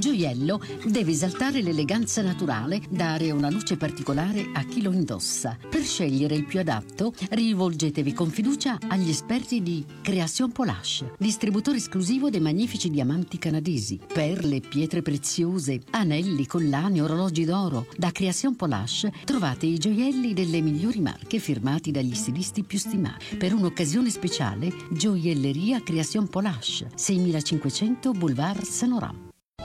gioiello deve esaltare l'eleganza naturale, dare una luce particolare a chi lo indossa. Per scegliere il più adatto, rivolgetevi con fiducia agli esperti di Création Polache, distributore esclusivo dei magnifici diamanti canadesi, perle, pietre preziose, anelli, collane, orologi d'oro. Da Création Polache trovate i gioielli delle migliori marche firmati dagli stilisti più stimati. Per un'occasione speciale, Gioielleria Création Polache, 6500 Boulevard Saint-Laurent.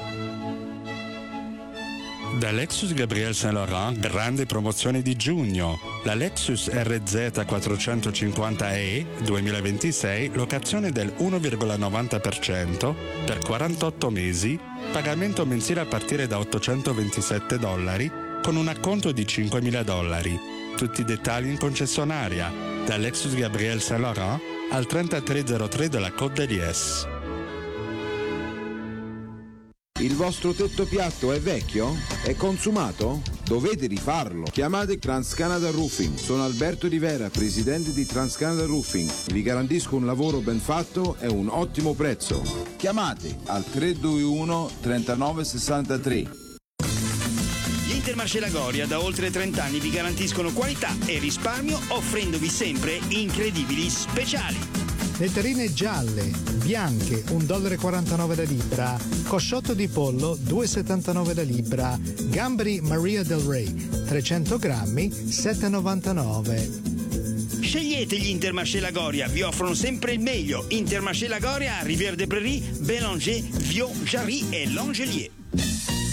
Da Lexus Gabriel Saint Laurent, grande promozione di giugno. La Lexus RZ 450e 2026, locazione del 1,90% per 48 mesi, pagamento mensile a partire da $827 con un acconto di $5.000. Tutti i dettagli in concessionaria. Da Lexus Gabriel Saint Laurent al 3303 della Côte d'Elies. Il vostro tetto piatto è vecchio? È consumato? Dovete rifarlo. Chiamate TransCanada Roofing. Sono Alberto Rivera, presidente di TransCanada Roofing. Vi garantisco un lavoro ben fatto e un ottimo prezzo. Chiamate al 321 39 63. Gli Intermarché Lagoria da oltre 30 anni vi garantiscono qualità e risparmio, offrendovi sempre incredibili speciali. Letterine gialle, bianche, $1,49 da libra. Cosciotto di pollo, $2,79 da libra. Gamberi Maria del Rey, 300 grammi, $7,99. Scegliete gli Intermarché Lagoria, vi offrono sempre il meglio. Intermarché Lagoria a Rivière des Prairies, Bélanger, Viau, Jarry e Langelier.